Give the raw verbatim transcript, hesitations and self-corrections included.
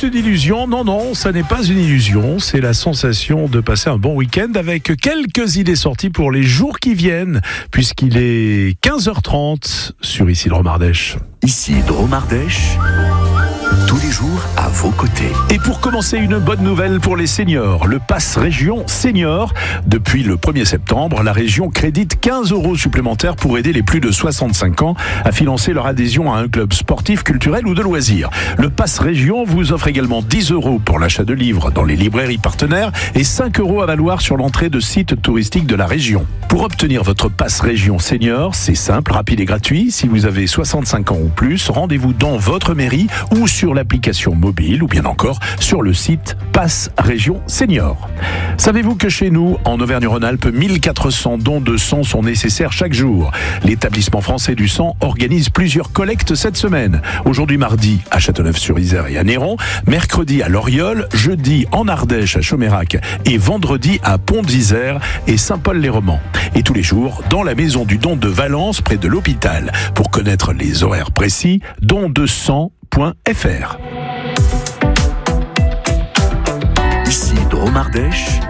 une illusion? Non, non, ça n'est pas une illusion. C'est la sensation de passer un bon week-end avec quelques idées sorties pour les jours qui viennent, puisqu'il est quinze heures trente sur Ici Dromardèche. Ici Dromardèche, tous les jours à vos côtés. Et pour commencer, une bonne nouvelle pour les seniors. Le Pass Région Senior. Depuis le premier septembre, la région crédite quinze euros supplémentaires pour aider les plus de soixante-cinq ans à financer leur adhésion à un club sportif, culturel ou de loisirs. Le Pass Région vous offre également dix euros pour l'achat de livres dans les librairies partenaires et cinq euros à valoir sur l'entrée de sites touristiques de la région. Pour obtenir votre Pass Région Senior, c'est simple, rapide et gratuit. Si vous avez soixante-cinq ans ou plus, rendez-vous dans votre mairie ou sur l'application mobile ou bien encore sur le site Pass Région Senior. Savez-vous que chez nous, en Auvergne-Rhône-Alpes, mille quatre cents dons de sang sont nécessaires chaque jour. L'établissement français du sang organise plusieurs collectes cette semaine. Aujourd'hui mardi à Châteauneuf-sur-Isère et à Néron, mercredi à Loriol, jeudi en Ardèche à Chomérac et vendredi à Pont d'Isère et Saint-Paul-les-Romans. Et tous les jours dans la maison du don de Valence près de l'hôpital. Pour connaître les horaires précis, don de sang point f r. Ici Dromardèche,